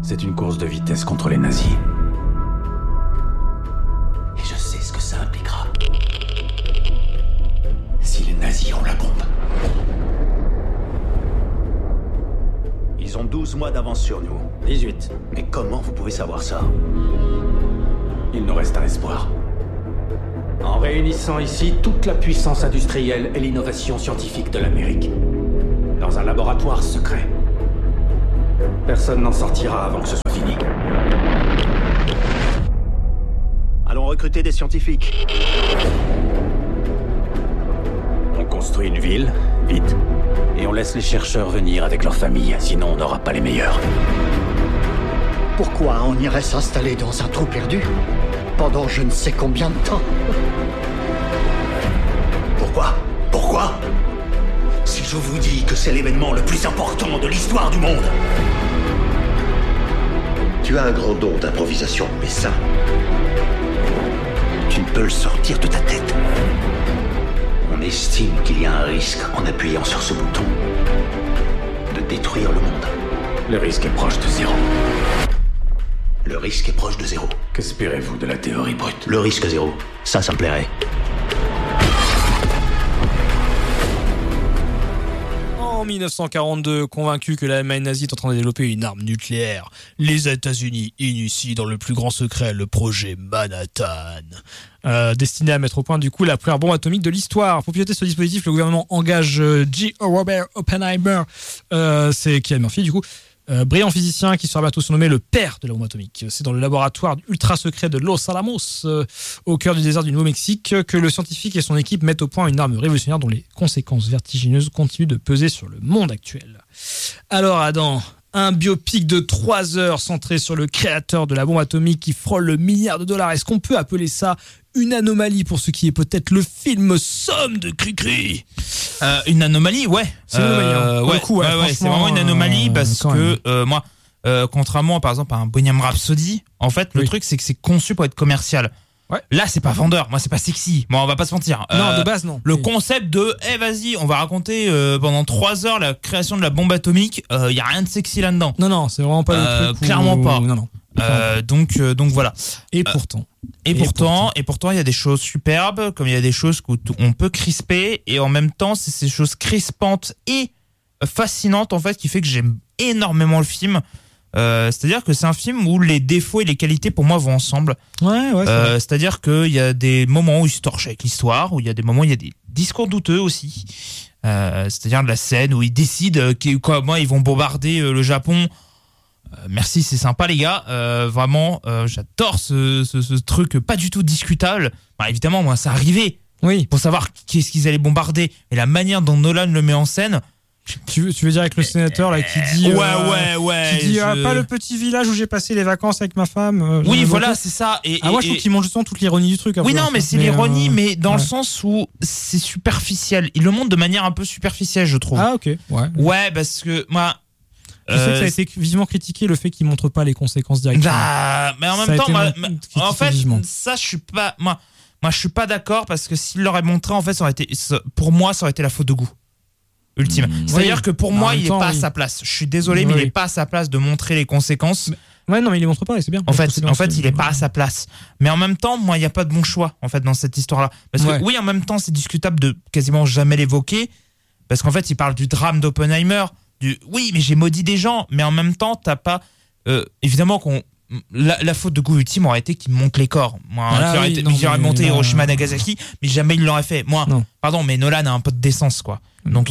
C'est une course de vitesse contre les nazis. Et je sais ce que ça impliquera. Si les nazis ont la bombe. Ils ont 12 mois d'avance sur nous. 18. Mais comment vous pouvez savoir ça? Il nous reste un espoir. En réunissant ici toute la puissance industrielle et l'innovation scientifique de l'Amérique. Dans un laboratoire secret. Personne n'en sortira avant que ce soit fini. Allons recruter des scientifiques. On construit une ville, vite. Et on laisse les chercheurs venir avec leurs familles, sinon on n'aura pas les meilleurs. Pourquoi on irait s'installer dans un trou perdu pendant je ne sais combien de temps? Pourquoi? Si je vous dis que c'est l'événement le plus important de l'histoire du monde. Tu as un grand don d'improvisation, mais ça... Tu ne peux le sortir de ta tête. On estime qu'il y a un risque en appuyant sur ce bouton de détruire le monde. Le risque est proche de zéro. Le risque est proche de zéro. Qu'espérez-vous de la théorie brute? Le risque zéro. Ça me plairait. En 1942, convaincu que l'Allemagne nazie est en train de développer une arme nucléaire, les États-Unis initient dans le plus grand secret le projet Manhattan. Destiné à mettre au point du coup la première bombe atomique de l'histoire. Pour piloter ce dispositif, le gouvernement engage J. Robert Oppenheimer, c'est Cillian Murphy du coup, brillant physicien qui sera bientôt surnommé le père de la bombe atomique. C'est dans le laboratoire ultra secret de Los Alamos, au cœur du désert du Nouveau-Mexique, que le scientifique et son équipe mettent au point une arme révolutionnaire dont les conséquences vertigineuses continuent de peser sur le monde actuel. Alors Adam, un biopic de 3 heures centré sur le créateur de la bombe atomique qui frôle le $1 milliard. Est-ce qu'on peut appeler ça une anomalie pour ce qui est peut-être le film Somme de Cricri? Une anomalie, ouais. C'est une anomalie, ouais, coup, ouais, c'est vraiment une anomalie parce que moi, contrairement par exemple à un Bohemian Rhapsody, en fait, le truc c'est que c'est conçu pour être commercial. Ouais. Là, c'est pas vendeur, moi c'est pas sexy. Bon, on va pas se mentir. Non, de base non. Le concept de vas-y, on va raconter pendant 3 heures la création de la bombe atomique, y a rien de sexy là-dedans. Non, c'est vraiment pas le truc clairement pas. Non. Donc voilà. Et pourtant, il y a des choses superbes, comme il y a des choses qu'on peut crisper, et en même temps, c'est ces choses crispantes et fascinantes en fait qui fait que j'aime énormément le film. C'est-à-dire que c'est un film où les défauts et les qualités pour moi vont ensemble. Ouais. C'est-à-dire qu'il y a des moments où il se torche avec l'histoire, où il y a des moments où il y a des discours douteux aussi. C'est-à-dire de la scène où ils décident comment ils vont bombarder le Japon. Merci, c'est sympa les gars. Vraiment, j'adore ce truc pas du tout discutable. Bah, évidemment, moi, ça arrivait. Oui. Pour savoir qu'est-ce qu'ils allaient bombarder et la manière dont Nolan le met en scène. Tu veux dire avec le sénateur là qui dit ouais qui dit pas le petit village où j'ai passé les vacances avec ma femme. Oui, voilà, c'est ça. Moi je trouve qu'il montre justement toute l'ironie du truc. Oui, non, mais c'est l'ironie, mais dans le sens où c'est superficiel. Il le montre de manière un peu superficielle, je trouve. Ah ok. Ouais, parce que moi. Je sais que ça a été vivement critiqué le fait qu'il montre pas les conséquences directement. Mais en même temps, en fait, ça je suis pas. Moi, je suis pas d'accord parce que s'il l'aurait montré, en fait, ça aurait été, pour moi, ça aurait été la faute de goût. Ultime. C'est-à-dire que pour moi, il est pas à sa place. Je suis désolé, mais il est pas à sa place de montrer les conséquences. Ouais, non, mais il les montre pas et c'est bien. En fait, il est pas à sa place. Mais en même temps, moi, il y a pas de bon choix en fait dans cette histoire-là. Parce que oui, en même temps, c'est discutable de quasiment jamais l'évoquer parce qu'en fait, il parle du drame d'Oppenheimer. Oui, mais j'ai maudit des gens. Mais en même temps, t'as pas évidemment la faute de goût ultime aurait été qu'il monte les corps. Moi, il aurait monté Hiroshima Nagasaki, mais jamais il l'aurait fait. Moi, pardon, mais Nolan a un peu de décence, quoi. Donc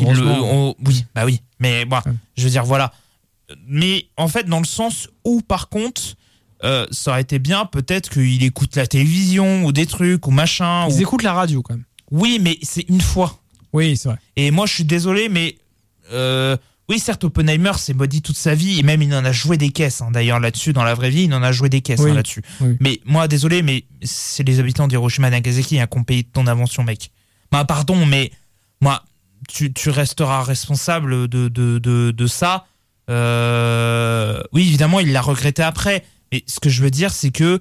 oui, mais bon, je veux dire voilà. Mais en fait, dans le sens où, par contre, ça aurait été bien peut-être qu'il écoute la télévision ou des trucs ou machin. Ils écoutent la radio quand même. Oui, mais c'est une fois. Oui, c'est vrai. Et moi, je suis désolé, mais oui, certes, Oppenheimer s'est maudit toute sa vie et même il en a joué des caisses. D'ailleurs, là-dessus, dans la vraie vie, il en a joué des caisses là-dessus. Oui. Mais moi, désolé, mais c'est les habitants d'Hiroshima Nagasaki qui ont payé ton invention, mec. Bah, pardon, mais moi, tu resteras responsable de ça. Oui, évidemment, il l'a regretté après. Mais ce que je veux dire, c'est que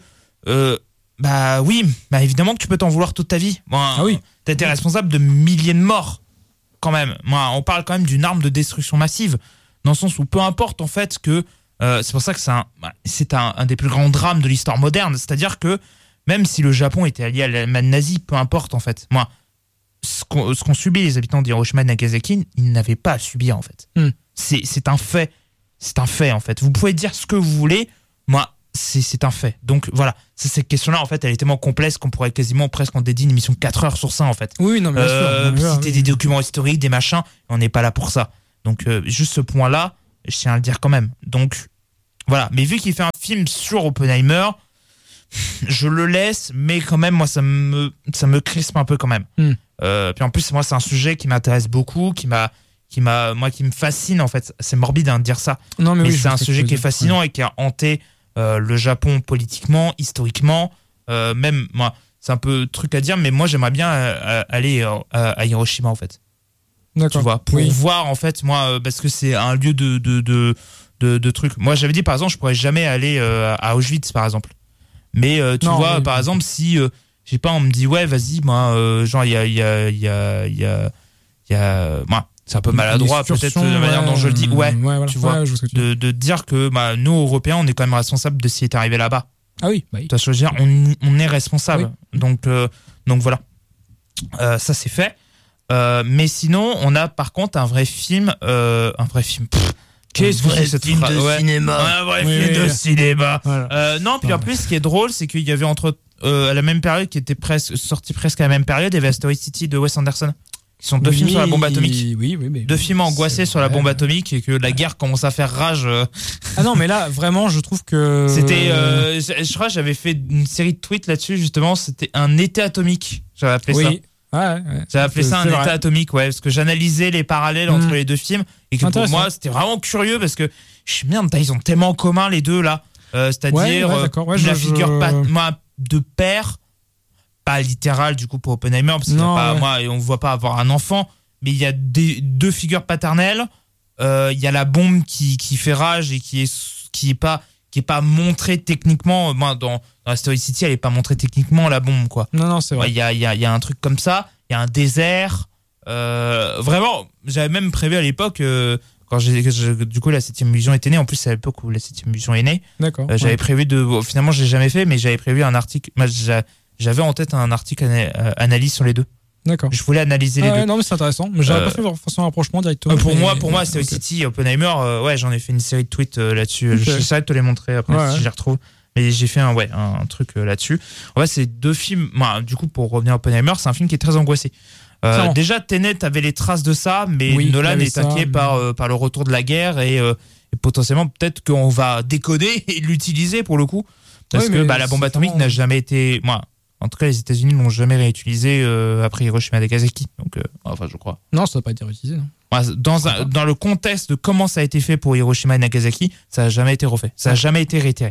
évidemment que tu peux t'en vouloir toute ta vie. T'as été responsable de milliers de morts. Quand même, on parle quand même d'une arme de destruction massive, dans le sens où peu importe en fait que C'est pour ça que c'est un des plus grands drames de l'histoire moderne. C'est-à-dire que même si le Japon était allié à l'Allemagne nazie, peu importe en fait. Moi, ce qu'ont subi les habitants d'Hiroshima et Nagasaki, ils n'avaient pas à subir en fait. C'est un fait. C'est un fait en fait. Vous pouvez dire ce que vous voulez. Moi, c'est un fait. Donc voilà, cette question-là, en fait, elle est tellement complexe qu'on pourrait quasiment presque en dédier une émission 4 heures sur ça, en fait. Oui, non, bien sûr. Citer des documents historiques, des machins, on n'est pas là pour ça. Donc, juste ce point-là, je tiens à le dire quand même. Donc, voilà. Mais vu qu'il fait un film sur Oppenheimer, je le laisse, mais quand même, moi, ça me crispe un peu quand même. Puis en plus, moi, c'est un sujet qui m'intéresse beaucoup, qui me fascine, en fait. C'est morbide de dire ça. Non, mais oui, c'est un sujet qui est fascinant et qui a hanté le Japon politiquement, historiquement, même moi, c'est un peu truc à dire, mais moi j'aimerais bien aller à Hiroshima en fait. D'accord. Tu vois, pour voir en fait, moi, parce que c'est un lieu de trucs. Moi j'avais dit par exemple, je pourrais jamais aller à Auschwitz par exemple. Mais tu vois, par exemple, si je sais pas, on me dit ouais, vas-y, moi, genre il y a moi. C'est un peu maladroit peut-être de la manière dont je le dis. Voilà. Tu vois, de dire que nous, Européens, on est quand même responsables de ce qui est arrivé là-bas. Ah oui, bah oui. Tu vois ce que je veux dire, on est responsable. Oui. Donc voilà. Ça, c'est fait. Mais sinon, on a par contre un vrai film. Qu'est-ce que c'est cette film de cinéma? Un vrai film de cinéma. Voilà. Non, puis en plus, ce qui est drôle, c'est qu'il y avait à la même période, qui était sorti presque à la même période, il y avait Asteroid City de Wes Anderson. Qui sont deux films sur la bombe atomique. Deux films angoissés sur la bombe atomique et que la guerre commence à faire rage. Ah non, mais là, vraiment, je trouve que... C'était... je crois que j'avais fait une série de tweets là-dessus, justement. C'était un été atomique. J'avais appelé ça. Ouais. J'avais appelé ça un été atomique, parce que j'analysais les parallèles entre les deux films. Et que pour moi, c'était vraiment curieux parce que je suis merde, ils ont tellement en commun les deux, là. C'est-à-dire la figure de père... pas littéral du coup pour Oppenheimer parce qu'il on voit pas avoir un enfant, mais il y a deux figures paternelles. Il y a la bombe qui fait rage et qui est pas montrée techniquement. Dans Asteroid City, elle est pas montrée techniquement, la bombe, quoi. Non, c'est vrai. Il y a un truc comme ça. Il y a un désert. Vraiment, j'avais même prévu à l'époque quand du coup la 7ème Vision était née. En plus, c'est à l'époque où la 7ème Vision est née. D'accord. J'avais prévu finalement, je l'ai jamais fait, mais j'avais prévu un article. J'avais en tête un article analyse sur les deux. D'accord. Je voulais analyser les deux. Non, mais c'est intéressant. Mais j'avais pas fait forcément un rapprochement directement. Pour moi, c'est City, Oppenheimer. J'en ai fait une série de tweets là-dessus. Okay. J'essaierai de te les montrer après si je les retrouve. Mais j'ai fait un truc là-dessus. C'est deux films. Du coup, pour revenir à Oppenheimer, c'est un film qui est très angoissé. Déjà, Tenet avait les traces de ça, mais Nolan est inquiet par le retour de la guerre et potentiellement peut-être qu'on va décoder et l'utiliser pour le coup. Parce que la bombe atomique n'a jamais été... En tout cas, les États-Unis ne l'ont jamais réutilisé après Hiroshima et Nagasaki. Donc, je crois. Non, ça n'a pas été réutilisé. Non. Dans le contexte de comment ça a été fait pour Hiroshima et Nagasaki, ça n'a jamais été refait. Ça n'a jamais été réitéré.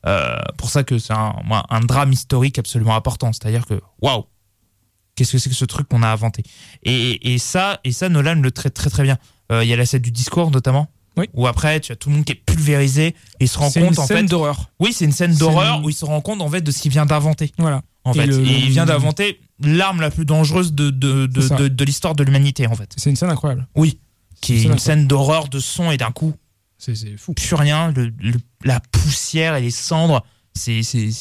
Pour ça que c'est un drame historique absolument important. C'est-à-dire que, waouh, qu'est-ce que c'est que ce truc qu'on a inventé? Et ça, Nolan le traite très très bien. Il y a la scène du discours notamment. Oui. Où après, tu as tout le monde qui est pulvérisé et il se rend compte en fait. C'est une scène d'horreur. Oui, c'est une scène d'horreur où il se rend compte en fait de ce qu'il vient d'inventer. Voilà. Il vient d'inventer l'arme la plus dangereuse de l'histoire de l'humanité en fait. C'est une scène incroyable. Oui. Qui est une scène d'horreur, de son et d'un coup. C'est fou. Plus rien, la poussière et les cendres. C'est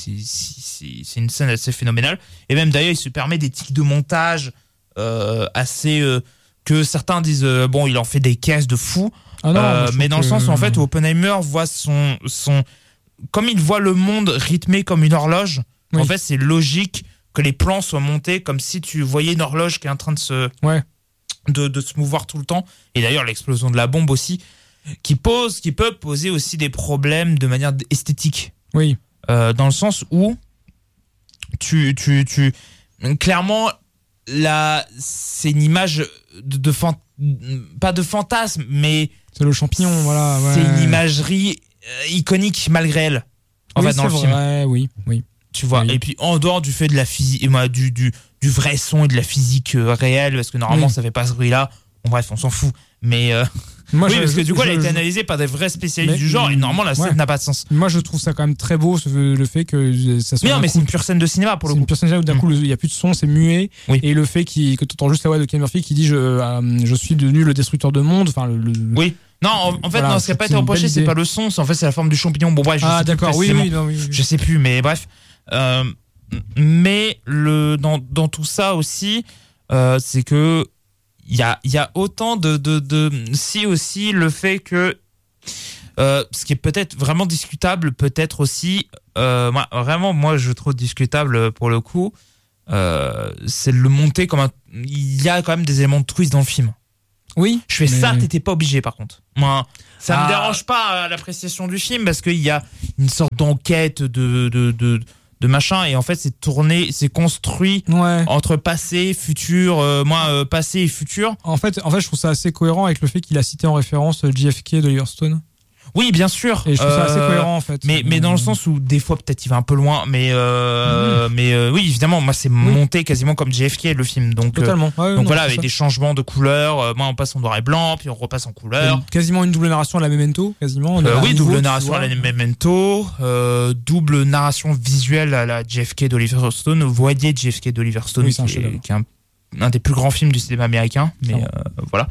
une scène assez phénoménale. Et même d'ailleurs, il se permet des tics de montage assez que certains disent il en fait des caisses de fou. Mais dans le sens où en fait où Oppenheimer voit son comme il voit le monde rythmé comme une horloge. En fait, c'est logique que les plans soient montés comme si tu voyais une horloge qui est en train de se mouvoir tout le temps. Et d'ailleurs, l'explosion de la bombe aussi, qui peut poser aussi des problèmes de manière esthétique. Oui. Dans le sens où clairement, là, c'est une image pas de fantasme, mais c'est le champignon, voilà. C'est une imagerie iconique malgré elle. En fait, dans le film. Oui. Tu vois, et puis en dehors du fait de la physique, du vrai son et de la physique réelle, parce que normalement ça fait pas ce bruit-là. Bon, bref, on s'en fout. Mais parce que du coup, elle a été analysée par des vrais spécialistes du genre, et normalement la scène n'a pas de sens. Moi, je trouve ça quand même très beau, le fait que ça soit. Mais c'est une pure scène de cinéma pour le coup. C'est une pure scène où d'un coup, il n'y a plus de son, c'est muet. Oui. Et le fait que tu entends juste la voix de Cillian Murphy qui dit je suis devenu le destructeur de monde. Enfin, Non, en fait, non, ce qui n'a pas été reproché, c'est pas le son, c'est la forme du champignon. Bon, bref, d'accord, oui. Je sais plus, mais bref. Mais dans tout ça aussi, c'est que il y a autant si aussi le fait que ce qui est peut-être vraiment discutable, peut-être aussi moi je trouve discutable pour le coup, c'est de le monter comme il y a quand même des éléments de twist dans le film. Oui. Je fais ça, t'étais pas obligé par contre. Moi, ça me dérange pas l'appréciation du film parce qu'il y a une sorte d'enquête de machin, et en fait c'est construit entre passé, futur, passé et futur. En fait je trouve ça assez cohérent avec le fait qu'il a cité en référence JFK d'Oliver Stone. Oui, bien sûr. Et je trouve ça assez cohérent en fait. Mais dans le sens où des fois peut-être il va un peu loin, mais oui, évidemment, moi c'est monté quasiment comme JFK le film, donc totalement. Voilà, avec des changements de couleurs. Moi on passe en noir et blanc, puis on repasse en couleur. Quasiment une double narration à la Memento, quasiment. Double narration à la Memento, double narration visuelle à la JFK d'Oliver Stone. Vous voyez JFK d'Oliver Stone, qui est un des plus grands films du cinéma américain, mais voilà.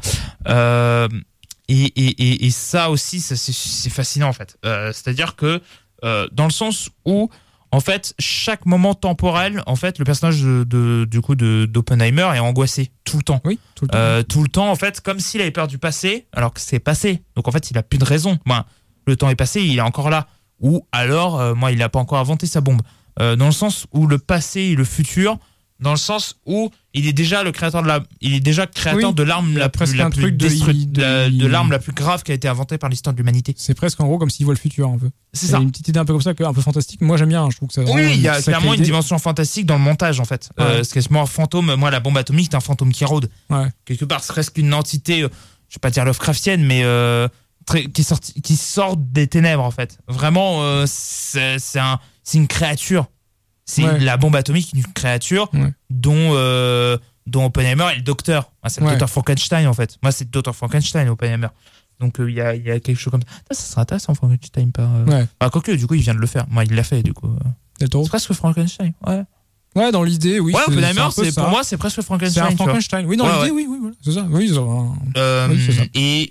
Et ça aussi, c'est fascinant en fait. C'est-à-dire que dans le sens où en fait chaque moment temporel, en fait le personnage d'Oppenheimer est angoissé tout le temps. Oui, tout le temps. Tout le temps en fait, comme s'il avait peur du passé, alors que c'est passé. Donc en fait il a plus de raison. Le temps est passé, il est encore là. Ou alors il n'a pas encore inventé sa bombe. Dans le sens où le passé et le futur, dans le sens où il est déjà le créateur de l'arme la plus l'arme la plus grave qui a été inventée par l'histoire de l'humanité. C'est presque en gros comme s'il voit le futur un peu. C'est ça. Une petite idée un peu comme ça, un peu fantastique. Moi j'aime bien, je trouve que ça. Oui, il y a clairement une dimension fantastique dans le montage en fait. C'est quasiment un fantôme. Moi, la bombe atomique, c'est un fantôme qui rôde. Ouais. Quelque part, c'est presque une entité, je vais pas dire Lovecraftienne, mais qui sort des ténèbres en fait. Vraiment, c'est une créature. C'est la bombe atomique, une créature dont Oppenheimer est le docteur. C'est le docteur Frankenstein en fait. Moi, c'est le docteur Frankenstein, Oppenheimer. Donc il y a quelque chose comme ça. Ça serait intéressant, Frankenstein. Quoique, du coup, il vient de le faire. Moi, il l'a fait, du coup. C'est presque Frankenstein. Ouais, dans l'idée, oui. Ouais, Oppenheimer, pour moi, c'est presque Frankenstein. C'est un Frankenstein. Oui, dans l'idée, oui, voilà. C'est ça. Oui, c'est ça. Et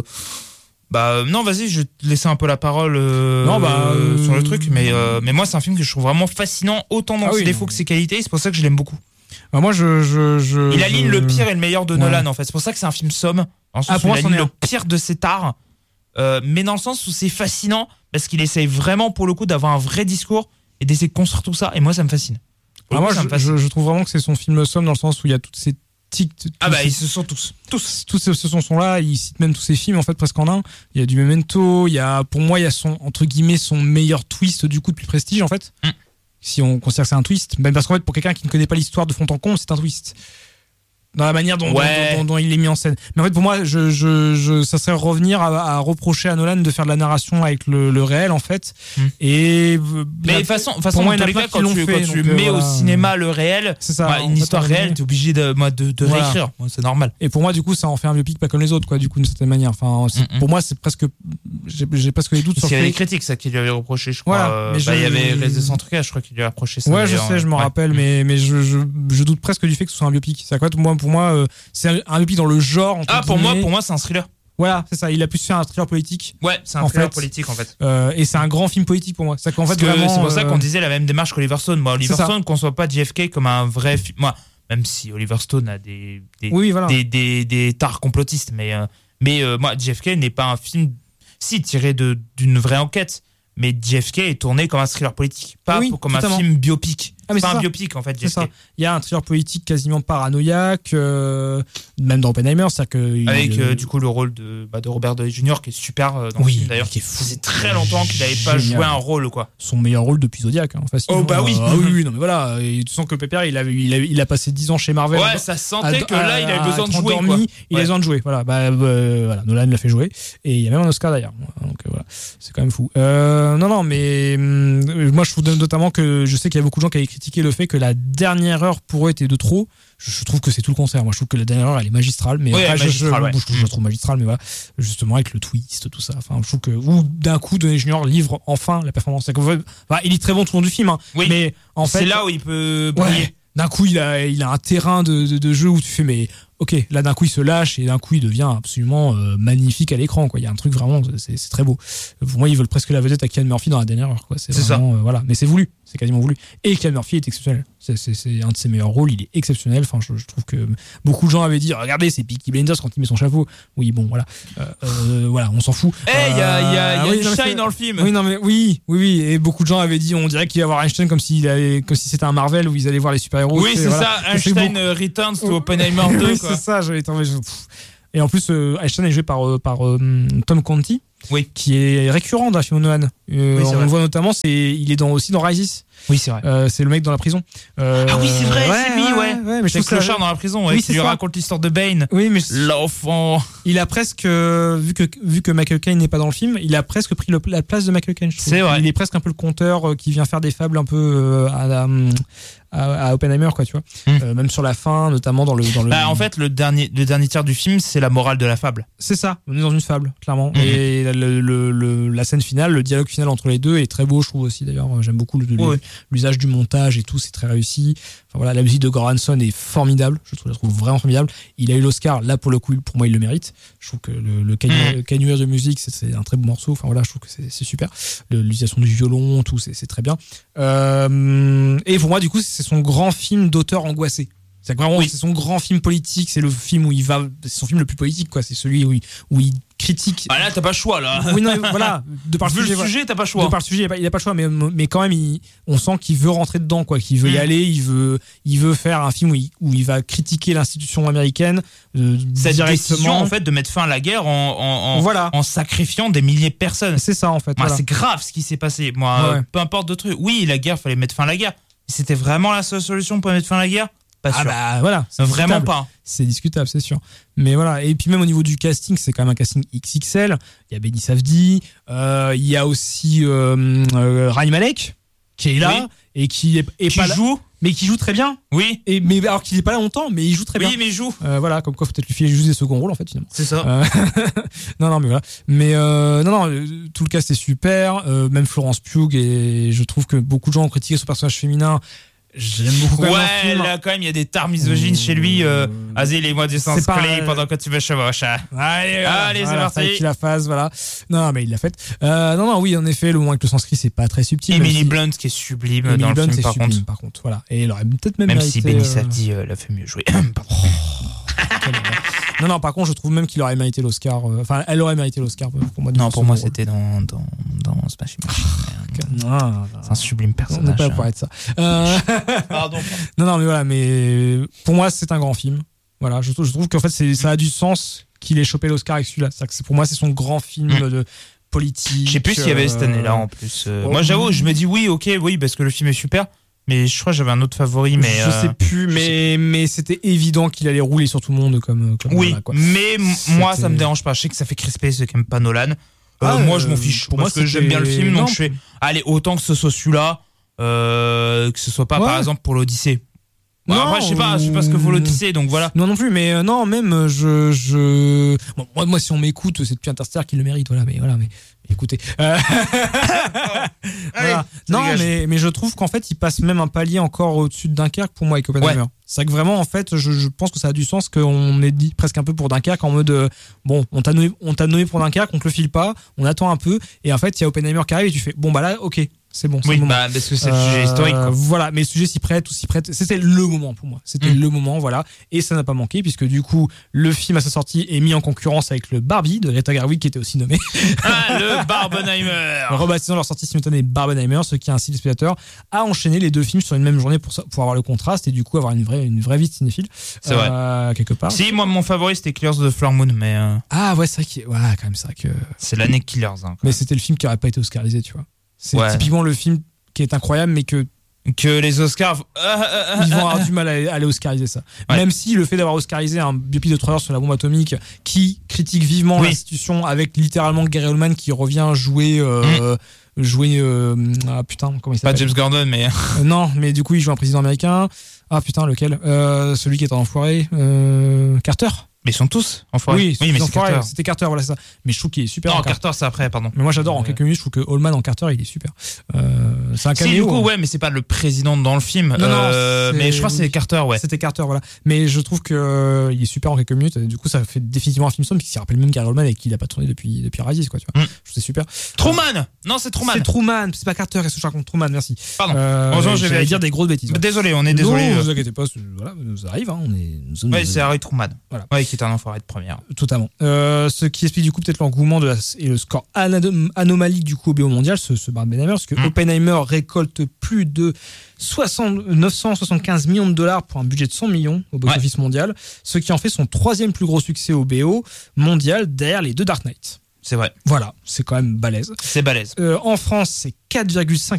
non, vas-y, je vais te laisser un peu la parole sur le truc, mais moi c'est un film que je trouve vraiment fascinant, autant dans ses défauts que ses qualités, c'est pour ça que je l'aime beaucoup. Moi il aligne le pire et le meilleur de Nolan en fait, c'est pour ça que c'est un film somme, en sens où il aligne le pire de cet art, mais dans le sens où c'est fascinant, parce qu'il essaye vraiment pour le coup d'avoir un vrai discours et d'essayer de construire tout ça, et moi ça me fascine. Je trouve vraiment que c'est son film somme dans le sens où il y a toutes ces ils se sont tous ces sont-là, ils citent même tous ces films en fait presque en un. Il y a du Memento, pour moi il y a son entre guillemets son meilleur twist du coup depuis Prestige en fait. Si on considère que c'est un twist, même parce qu'en fait pour quelqu'un qui ne connaît pas l'histoire de fond en comble, c'est un twist. Dans la manière dont il est mis en scène. Mais en fait pour moi ça serait revenir à reprocher à Nolan de faire de la narration avec le réel en fait. Mais de toute façon dans tous les cas, quand tu mets au cinéma le réel, c'est ça, une histoire réelle, t'es obligé de réécrire. C'est normal. Et pour moi du coup ça en fait un biopic pas comme les autres quoi, du coup d'une certaine manière. Enfin pour moi c'est presque, j'ai presque des doutes sur. Il y avait des critiques ça qui lui avait reproché, je crois. Il y avait les Centrica, je crois qu'il lui a reproché ça. Ouais, je sais, je me rappelle, mais je doute presque du fait que ce soit un biopic. C'est quoi pour moi c'est un biopic dans le genre. Pour moi c'est un thriller. Voilà, c'est ça. Il a pu se faire un thriller politique. Ouais, c'est un thriller politique en fait. Et c'est un grand film politique pour moi. C'est qu'en fait, c'est pour ça qu'on disait la même démarche qu'Oliver Stone. Moi, Oliver Stone ne conçoit pas JFK comme un vrai film. Moi, même si Oliver Stone a des tares complotistes, mais moi, JFK n'est pas un film tiré d'une vraie enquête. Mais JFK est tourné comme un thriller politique, pas comme un film biopic. C'est pas un biopic en fait, JFK. Il y a un thriller politique quasiment paranoïaque, même dans Oppenheimer, c'est-à-dire que avec du coup le rôle de Robert Downey Jr. qui est super dans le film d'ailleurs. C'est très longtemps qu'il n'avait pas joué un rôle quoi. Son meilleur rôle depuis Zodiac, facilement. Oui, non mais voilà. Et tu sens que Pépère, il a passé 10 ans chez Marvel. Ouais, ça sentait que là il avait besoin de jouer. Il a besoin de jouer. Voilà, Nolan l'a fait jouer et il y a même un Oscar d'ailleurs. Donc voilà, c'est quand même fou. Non, mais moi je trouve notamment que je sais qu'il y a beaucoup de gens qui avaient critiqué le fait que la dernière heure pour eux était de trop. Je trouve que c'est tout le contraire. Moi je trouve que la dernière heure elle est magistrale, mais après, je la trouve magistrale, mais voilà, justement avec le twist, tout ça. Enfin, je trouve que d'un coup Downey Jr. livre enfin la performance. Il est très bon tout le long du film, mais en fait c'est là où il peut briller. D'un coup il a un terrain de jeu où tu fais mais ok, là d'un coup il se lâche et d'un coup il devient absolument magnifique à l'écran, quoi. Il y a un truc vraiment, c'est très beau. Pour moi, ils veulent presque la vedette à Cillian Murphy dans la dernière heure, quoi. C'est vraiment, ça. Voilà, mais c'est voulu, c'est quasiment voulu. Et Cillian Murphy est exceptionnel. C'est un de ses meilleurs rôles, il est exceptionnel. Enfin, je trouve que beaucoup de gens avaient dit, regardez, c'est Peaky Blinders quand il met son chapeau. Oui, bon, voilà, voilà, on s'en fout. Il y a Einstein dans le film. Oui, non mais oui, et beaucoup de gens avaient dit, on dirait qu'il va y avoir Einstein comme si c'était un Marvel où ils allaient voir les super-héros. Oui, c'est voilà. Ça, Einstein Returns to Oppenheimer 2. Oui, c'est ça, j'avais été. Et en plus, Einstein est joué par Tom Conti, qui est récurrent dans la film Nolan. On le voit notamment, il est aussi dans Rises. Oui, c'est vrai. C'est le mec dans la prison. Ah oui, c'est vrai, c'est lui, ouais. Mais c'est le clochard dans la prison, oui, qui lui raconte l'histoire de Bane. Oui, mais l'enfant. Il a presque, vu que Michael Caine n'est pas dans le film, il a presque pris la place de Michael Caine. C'est vrai. Il est presque un peu le conteur qui vient faire des fables un peu à Oppenheimer, quoi, tu vois. Même sur la fin, notamment dans le. En fait, le dernier tiers du film, c'est la morale de la fable. C'est ça. On est dans une fable, clairement. Et la scène finale, le dialogue final entre les deux est très beau, je trouve aussi. D'ailleurs, j'aime beaucoup l'usage du montage et tout, c'est très réussi. Enfin voilà, la musique de Goranson est formidable. Je la trouve vraiment formidable. Il a eu l'Oscar, là pour le coup, pour moi, il le mérite. Je trouve que le canuaire de musique, c'est un très beau morceau. Enfin voilà, je trouve que c'est super. L'utilisation du violon, tout, c'est très bien. Et pour moi, du coup, c'est son grand film d'auteur angoissé. C'est vraiment, c'est son grand film politique. C'est le film où c'est son film le plus politique, quoi. C'est celui où il critique. Ah là, t'as pas le choix, là. Oui, non, voilà. De par le sujet, t'as pas le choix. De par le sujet, il a pas le choix, mais quand même, on sent qu'il veut rentrer dedans, quoi. Qu'il veut y aller. Il veut faire un film où il va critiquer l'institution américaine. Cette décision, en fait, de mettre fin à la guerre en sacrifiant des milliers de personnes. C'est ça, en fait. Moi, c'est grave ce qui s'est passé. Moi, peu importe de trucs. Oui, la guerre, fallait mettre fin à la guerre. C'était vraiment la seule solution pour mettre fin à la guerre? Pas sûr. Bah voilà, vraiment pas. C'est discutable, c'est sûr. Mais voilà, et puis même au niveau du casting, c'est quand même un casting XXL. Il y a Benny Safdie, il y a aussi Rami Malek qui est là et qui joue, mais qui joue très bien. Oui. Mais alors qu'il est pas là longtemps, mais il joue très bien. Oui, mais il joue. Voilà, comme quoi faut peut-être lui filer juste des seconds rôles en fait finalement. C'est ça. non, mais voilà. Mais non, tout le cast est super. Même Florence Pugh, et je trouve que beaucoup de gens ont critiqué son personnage féminin. J'aime beaucoup. Ouais, là quand même il y a des tares misogynes chez lui. Vas-y, les mois du sens clé pendant que tu veux chevaucher. Allez, c'est parti. Qu'il la fasse, voilà. Non, mais il l'a fait. Non, oui, en effet, le moment avec le sanskrit, c'est pas très subtil. Emily Blunt qui est sublime dans le film, par contre. Voilà. Et il aurait peut-être même mérité, si Benny Safdie l'a fait mieux jouer. Non, par contre, je trouve même qu'il aurait mérité l'Oscar. Enfin, elle aurait mérité l'Oscar pour moi. Non, pour moi, c'était dans Smash Mouth. C'est un sublime personnage. On n'est pas pour être ça. Pardon. Non, mais voilà, mais pour moi, c'est un grand film. Voilà, je trouve qu'en fait, ça a du sens qu'il ait chopé l'Oscar avec celui-là. Pour moi, c'est son grand film de politique. Je sais plus s'il y avait cette année-là en plus. Moi, j'avoue, je me dis oui, parce que le film est super. Mais je crois que j'avais un autre favori, mais je sais plus, mais c'était évident qu'il allait rouler sur tout le monde comme oui, là, quoi. Mais moi ça me dérange pas. Je sais que ça fait crisper ceux qui aiment pas Nolan. Moi je m'en fiche parce que j'aime bien le film, donc je fais allez, autant que ce soit celui-là, que ce soit pas par exemple pour l'Odyssée. Non, après je sais pas ce que vaut l'Odyssée, donc voilà. Non plus, mais non, même bon, moi si on m'écoute, c'est depuis Interstellar qu'il le mérite, mais écoutez. Voilà. Non, mais je trouve qu'en fait, il passe même un palier encore au-dessus de Dunkerque pour moi avec Oppenheimer. C'est que vraiment, en fait, je pense que ça a du sens qu'on ait dit presque un peu pour Dunkerque en mode bon, on t'a nommé pour Dunkerque, on te le file pas, on attend un peu, et en fait, il y a Oppenheimer qui arrive et tu fais bon, bah là, ok. C'est bon, c'est le moment. Parce que c'est le sujet historique, quoi. Voilà, mais le sujet s'y prête. C'était le moment pour moi. C'était le moment, voilà. Et ça n'a pas manqué, puisque du coup, le film à sa sortie est mis en concurrence avec le Barbie de Greta Gerwig, qui était aussi nommé. Le Barbenheimer. Rebaptisant leur sortie simultanée Barbenheimer, ce qui incite les spectateurs à enchaîner les deux films sur une même journée pour avoir le contraste et du coup avoir une vraie vie de cinéphile. C'est vrai. Quelque part. Si, moi, mon favori, c'était Killers of the Flower Moon, mais. Ah, ouais, c'est vrai quand même, c'est vrai que. C'est l'année Killers, hein. Mais c'était le film qui n'aurait pas été oscarisé, tu vois. C'est typiquement le film qui est incroyable, mais que les Oscars ils vont avoir du mal à aller oscariser ça. Même si le fait d'avoir oscarisé un biopic de 3 heures sur la bombe atomique qui critique vivement l'institution, avec littéralement Gary Oldman qui revient jouer ah putain, comment il s'appelle? Pas James Gordon, mais non, mais du coup il joue un président américain. Ah putain, lequel? Celui qui est en enfoiré, Carter. Mais ils sont tous enfoirés. Oui, mais c'est Carter. C'était Carter, voilà, c'est ça. Mais je trouve qu'il est super. Non, Carter, c'est après, pardon. Mais moi, j'adore en quelques minutes. Je trouve que Allman en Carter, il est super. C'est un caméo. Si, du coup, ouais, mais c'est pas le président dans le film. Mais je crois que c'est Carter, ouais. C'était Carter, voilà. Mais je trouve que il est super en quelques minutes. Et du coup, ça fait définitivement un film sombre, puisqu'il rappelle même Gary Oldman et qu'il a pas tourné depuis Razzies, quoi, tu vois. Je trouve que c'est super. Truman! Non, c'est Truman. C'est Truman, c'est pas Carter. Qu'est-ce que je raconte? Truman, merci. Pardon. Je vais dire des grosses bêtises. Désolé, on est désolé. Non, vous inquiétez pas, voilà, ça arrive, hein. Ouais, c'est Harry Truman. Voilà. Ouais, qui est un enfoiré de première. Totalement. Ce qui explique du coup peut-être l'engouement et le score anomalique du coup au BO mondial, ce Barbenheimer, parce que Oppenheimer récolte plus de 975 millions de dollars pour un budget de 100 millions au box-office mondial, ce qui en fait son 3e plus gros succès au BO mondial derrière les deux Dark Knight. C'est vrai. Voilà, c'est quand même balèze. C'est balèze. En France, c'est 4,5